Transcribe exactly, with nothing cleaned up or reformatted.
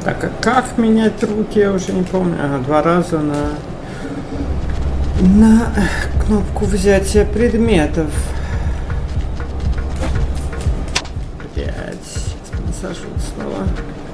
Так, а как менять руки, я уже не помню. Ага, два раза на, на кнопку взятия предметов. Блять, сейчас насажу снова.